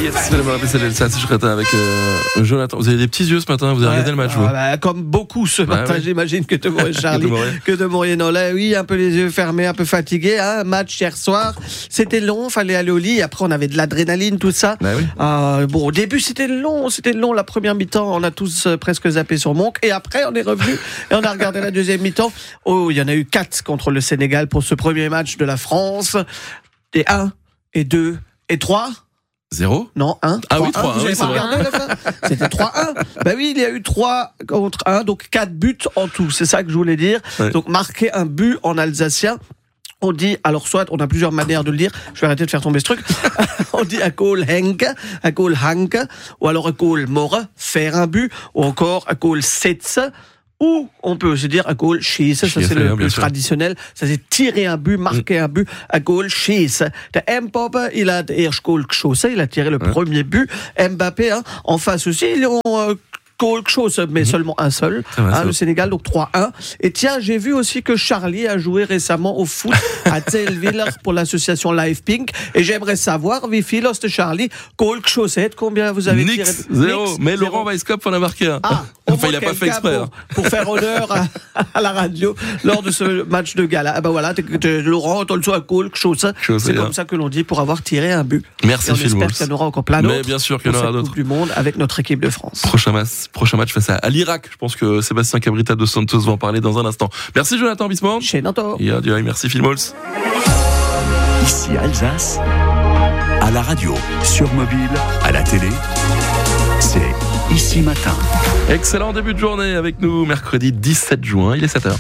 ça, je serais avec Jonathan. Vous avez des petits yeux ce matin, vous avez regardé le match, vous comme beaucoup ce matin, j'imagine que Demouriez Charlie, que Demouriez Nollet, oui, un peu les yeux fermés, un peu fatigué. Match hier soir, c'était long, fallait aller au lit. Après, on avait de l'adrénaline, tout ça. Bon, au début, c'était long. La première mi-temps, on a tous presque zappé sur Monk. Et après, on est revenu et on a regardé la deuxième mi-temps. Oh, il y en a eu 4 contre le Sénégal pour ce premier match de la France. Et 1, et 2, et 3. 0 Non, 1. Ah 3, oui, 3. Vous avez pas regardé la fin ? C'était 3-1. Ben oui, il y a eu 3 contre 1, donc 4 buts en tout. C'est ça que je voulais dire. Ouais. Donc, marquer un but en alsacien. On dit, alors soit, on a plusieurs manières de le dire, je vais arrêter de faire tomber ce truc. On dit un goal Henk, un goal Hank, ou alors un goal More, faire un but, ou encore un goal Setz. Ou on peut aussi dire un goal schieß, ça c'est le plus traditionnel, ça c'est tirer un but, marquer un but, un goal schieß. Mbappé, il a erst goal geschossen, il a tiré le premier but. Mbappé, en face aussi, ils ont quelque chose, mais seulement un seul, le Sénégal, donc 3-1. Et tiens, j'ai vu aussi que Charlie a joué récemment au foot à Zellwiller pour l'association Live Pink, et j'aimerais savoir, wie viel de Charlie, quelque chose, combien vous avez tiré? 0, mais Laurent Weisskopf en a marqué un. Enfin, il n'a pas fait exprès. Pour faire honneur à la radio lors de ce match de gala. Voilà, Laurent, on le soit quelque chose. C'est comme ça que l'on dit pour avoir tiré un but. Merci, Phil. J'espère qu'il y en aura encore plein d'autres. Mais bien sûr qu'il y en aura d'autres. Coupe du Monde avec notre équipe de France. Prochain match face à l'Irak. Je pense que Sébastien Cabrita dos Santos va en parler dans un instant. Merci Jonathan Bismond. Chez Nanto. Merci Phil Mols. Ici Alsace, à la radio, sur mobile, à la télé, c'est Ici Matin. Excellent début de journée avec nous, mercredi 17 juin, il est 7h.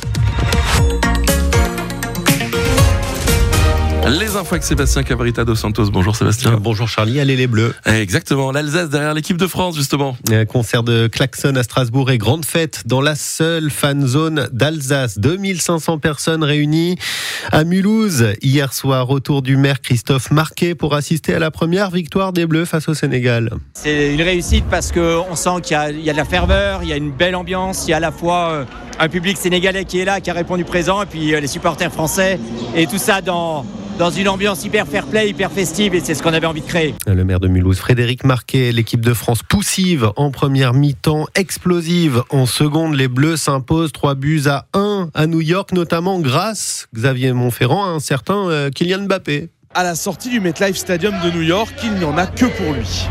Les infos avec Sébastien Cabrita dos Santos. Bonjour Sébastien. Bonjour Charlie, allez les Bleus. Exactement, l'Alsace derrière l'équipe de France justement. Un concert de klaxon à Strasbourg et grande fête dans la seule fan zone d'Alsace. 2500 personnes réunies à Mulhouse. Hier soir, retour du maire Christophe Marquet pour assister à la première victoire des Bleus face au Sénégal. C'est une réussite parce qu'on sent qu'il y a de la ferveur, il y a une belle ambiance, il y a à la fois un public sénégalais qui est là, qui a répondu présent, et puis les supporters français, et tout ça dans une ambiance hyper fair-play, hyper festive, et c'est ce qu'on avait envie de créer. Le maire de Mulhouse, Frédéric Marquet, l'équipe de France poussive en première mi-temps, explosive en seconde. Les Bleus s'imposent 3-1 à New York, notamment grâce, Xavier Montferrand, à un certain Kylian Mbappé. À la sortie du MetLife Stadium de New York, il n'y en a que pour lui.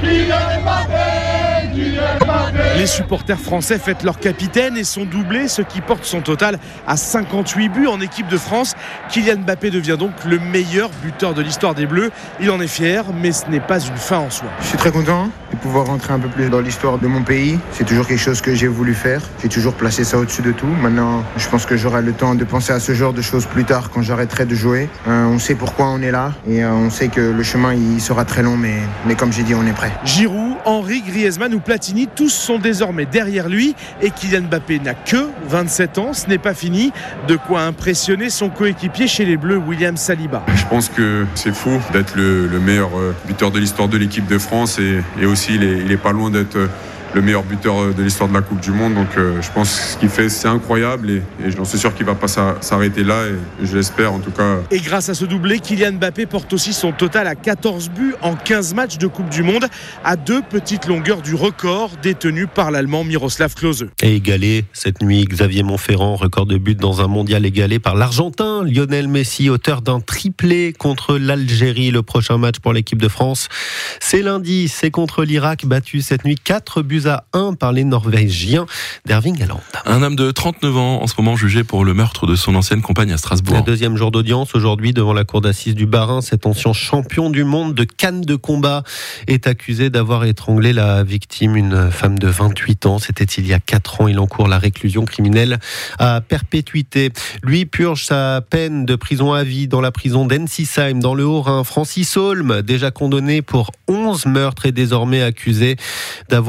Les supporters français fêtent leur capitaine et son doublé, ce qui porte son total à 58 buts en équipe de France. Kylian Mbappé devient donc le meilleur buteur de l'histoire des Bleus. Il en est fier, mais ce n'est pas une fin en soi. Je suis très content de pouvoir rentrer un peu plus dans l'histoire de mon pays. C'est toujours quelque chose que j'ai voulu faire. J'ai toujours placé ça au-dessus de tout. Maintenant, je pense que j'aurai le temps de penser à ce genre de choses plus tard quand j'arrêterai de jouer. On sait pourquoi on est là et on sait que le chemin il sera très long, mais comme j'ai dit, on est prêt. Giroud, Henry, Griezmann ou Platini, tous sont désormais derrière lui, et Kylian Mbappé n'a que 27 ans. Ce n'est pas fini. De quoi impressionner son coéquipier chez les Bleus, William Saliba. Je pense que c'est fou d'être le meilleur buteur de l'histoire de l'équipe de France, et aussi il est pas loin d'être le meilleur buteur de l'histoire de la Coupe du Monde. Donc je pense que ce qu'il fait, c'est incroyable, et j'en suis sûr qu'il ne va pas s'arrêter là, et je l'espère en tout cas. Et grâce à ce doublé, Kylian Mbappé porte aussi son total à 14 buts en 15 matchs de Coupe du Monde, à 2 petites longueurs du record détenu par l'Allemand Miroslav Klose. Et égalé cette nuit, Xavier Montferrand, record de buts dans un mondial égalé par l'Argentin Lionel Messi, auteur d'un triplé contre l'Algérie. Le prochain match pour l'équipe de France, c'est lundi, c'est contre l'Irak, battu cette nuit 4-1 par les Norvégiens d'Erving Haaland. Un homme de 39 ans en ce moment jugé pour le meurtre de son ancienne compagne à Strasbourg. Le deuxième jour d'audience aujourd'hui devant la cour d'assises du Bas-Rhin. Cet ancien champion du monde de canne de combat est accusé d'avoir étranglé la victime, une femme de 28 ans. C'était il y a 4 ans. Il encourt la réclusion criminelle à perpétuité. Lui purge sa peine de prison à vie dans la prison d'Ensisheim dans le Haut-Rhin. Francis Holm, déjà condamné pour 11 meurtres, est désormais accusé d'avoir tué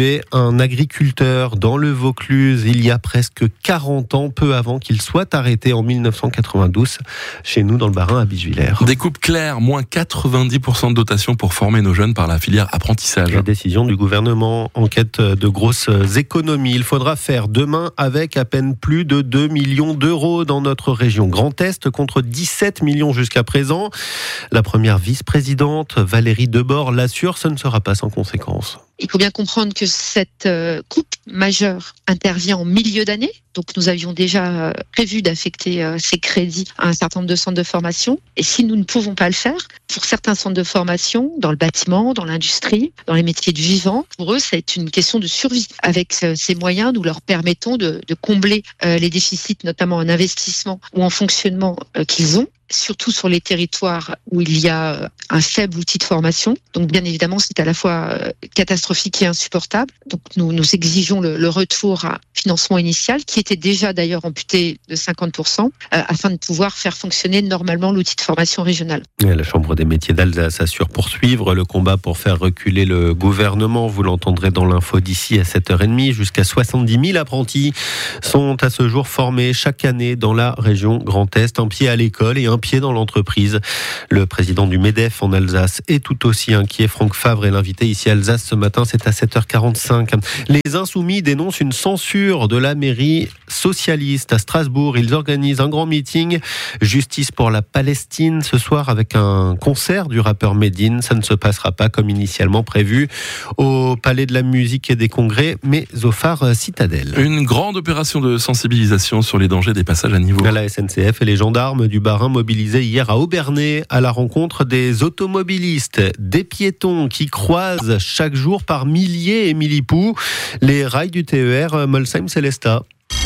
tué un agriculteur dans le Vaucluse il y a presque 40 ans, peu avant qu'il soit arrêté en 1992 chez nous dans le Bas-Rhin à Bischwiller. Découpe claire, moins 90% de dotation pour former nos jeunes par la filière apprentissage. La décision du gouvernement en quête de grosses économies. Il faudra faire demain avec à peine plus de 2 millions d'euros dans notre région Grand Est contre 17 millions jusqu'à présent. La première vice-présidente, Valérie Debord, l'assure, ce ne sera pas sans conséquences. Il faut bien comprendre que cette coupe majeure intervient en milieu d'année. Donc nous avions déjà prévu d'affecter ces crédits à un certain nombre de centres de formation. Et si nous ne pouvons pas le faire, pour certains centres de formation, dans le bâtiment, dans l'industrie, dans les métiers du vivant, pour eux, c'est une question de survie. Avec ces moyens, nous leur permettons de combler les déficits, notamment en investissement ou en fonctionnement qu'ils ont, surtout sur les territoires où il y a un faible outil de formation. Donc bien évidemment, c'est à la fois catastrophique et insupportable. Donc nous exigeons le retour à financement initial, qui était déjà d'ailleurs amputé de 50%, afin de pouvoir faire fonctionner normalement l'outil de formation régional. Et la Chambre des métiers d'Alsace assure poursuivre le combat pour faire reculer le gouvernement. Vous l'entendrez dans l'info d'ici à 7h30. Jusqu'à 70 000 apprentis sont à ce jour formés chaque année dans la région Grand Est, un pied à l'école et un pied dans l'entreprise. Le président du MEDEF en Alsace est tout aussi inquiet. Franck Favre est l'invité ici à Alsace ce matin, c'est à 7h45. Les Insoumis dénoncent une censure de la mairie socialiste à Strasbourg. Ils organisent un grand meeting Justice pour la Palestine ce soir avec un concert du rappeur Medine. Ça ne se passera pas comme initialement prévu au Palais de la Musique et des Congrès, mais au phare Citadelle. Une grande opération de sensibilisation sur les dangers des passages à niveau. La SNCF et les gendarmes du Bas-Rhin mobilisés hier à Obernai à la rencontre des automobilistes, des piétons qui croisent chaque jour par milliers et millipous les rails du TER Molsheim-Sélestat.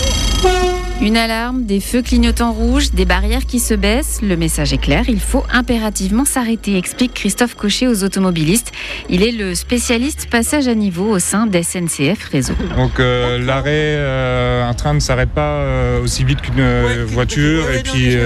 Une alarme, des feux clignotants rouges, des barrières qui se baissent. Le message est clair, il faut impérativement s'arrêter, explique Christophe Cochet aux automobilistes. Il est le spécialiste passage à niveau au sein d'SNCF Réseau. Donc l'arrêt, un train ne s'arrête pas aussi vite qu'une voiture. Et puis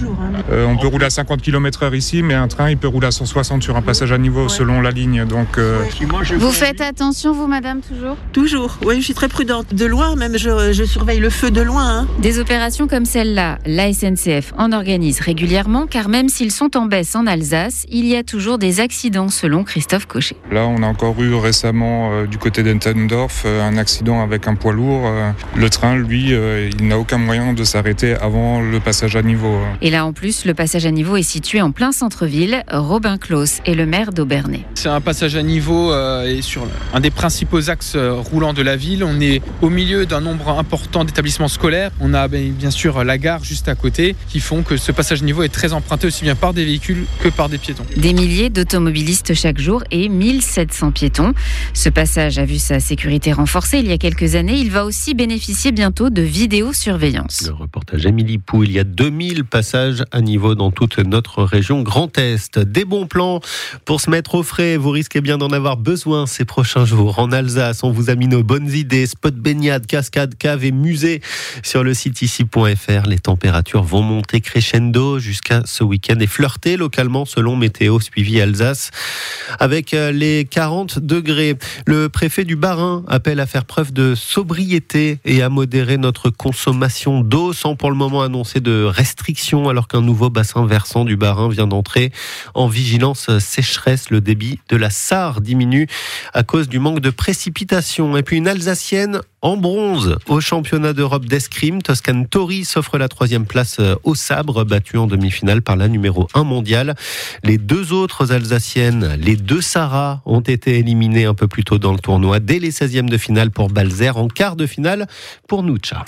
on peut rouler à 50 km/h ici, mais un train il peut rouler à 160 sur un passage à niveau selon la ligne. Donc, Vous faites attention vous madame toujours ? Toujours, oui, je suis très prudente. De loin même, je surveille le feu de loin. Des opérations comme celle-là, la SNCF en organise régulièrement, car même s'ils sont en baisse en Alsace, il y a toujours des accidents selon Christophe Cochet. Là, on a encore eu récemment du côté d'Entendorf un accident avec un poids lourd. Le train, lui, il n'a aucun moyen de s'arrêter avant le passage à niveau. Et là, en plus, le passage à niveau est situé en plein centre-ville. Robin Claus est le maire d'Obernai. C'est un passage à niveau et sur un des principaux axes roulants de la ville. On est au milieu d'un nombre important d'établissements scolaires. On a bien sûr la gare juste à côté qui font que ce passage à niveau est très emprunté aussi bien par des véhicules que par des piétons. Des milliers d'automobilistes chaque jour et 1700 piétons. Ce passage a vu sa sécurité renforcée il y a quelques années. Il va aussi bénéficier bientôt de vidéosurveillance. Le reportage Émilie Pou, il y a 2000 passages à niveau dans toute notre région Grand Est. Des bons plans pour se mettre au frais. Vous risquez bien d'en avoir besoin ces prochains jours. En Alsace, on vous a mis nos bonnes idées. Spots baignade, cascades, caves et musées sur le site ici.fr. Les températures vont monter crescendo jusqu'à ce week-end et flirter localement selon Météo suivi Alsace avec les 40 degrés. Le préfet du Bas-Rhin appelle à faire preuve de sobriété et à modérer notre consommation d'eau sans pour le moment annoncer de restrictions alors qu'un nouveau bassin versant du Bas-Rhin vient d'entrer en vigilance sécheresse. Le débit de la Sarre diminue à cause du manque de précipitations. Et puis une Alsacienne en bronze au championnat d'Europe d'escrime. Toscane Tori s'offre la 3e place au sabre, battue en demi-finale par la numéro 1 mondiale. Les deux autres Alsaciennes, les deux Sarah, ont été éliminées un peu plus tôt dans le tournoi dès les 16e de finale pour Balzer, en quart de finale pour Nucha.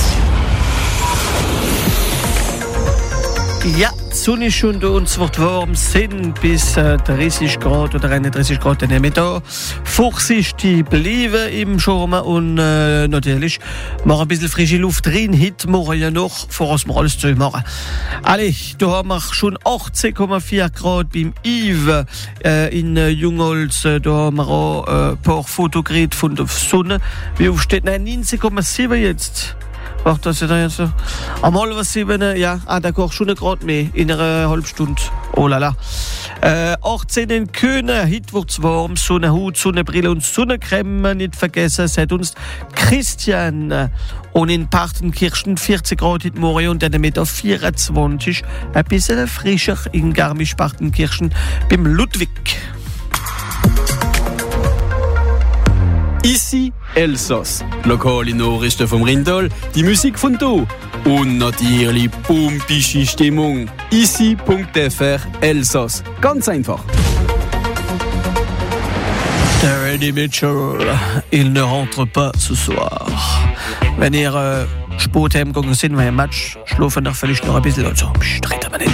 Ja, sonnig und uns wird warm, sind bis 30 Grad oder 31 Grad in der Mitte. Vorsichtig bleiben im Schirm und natürlich mal ein bisschen frische Luft drin. Heute morgen ja noch, vor uns wir alles zu machen. Allez, da haben wir schon 18,4 Grad beim Yves in Jungholz. Da haben wir auch ein paar Fotos von der Sonne. Wie steht 19,7 jetzt? Ach, das ist ja jetzt so. Einmal was 7, ja, d'accord, schon Grad mehr in einer halben Stunde. Oh la la. 18 Köhne, heute wird's warm, Sonnenhut, Sonnenbrille und Sonnencreme, nicht vergessen, seid uns Christian. Und in Partenkirchen 40 Grad heute Morgen und dann mit 24, ein bisschen frischer in Garmisch-Partenkirchen beim Ludwig. Ici Elsass. Lokale Nachrichten vom Rindal, die Musik von Do und natürlich pumpische Stimmung. Ici.fr Elsass. Ganz einfach. Der Eddie Mitchell, il ne rentre pas ce soir. Wenn ihr Sport heimgegangen sind, weil ihr Match schlafen, dann vielleicht noch ein bisschen. Also,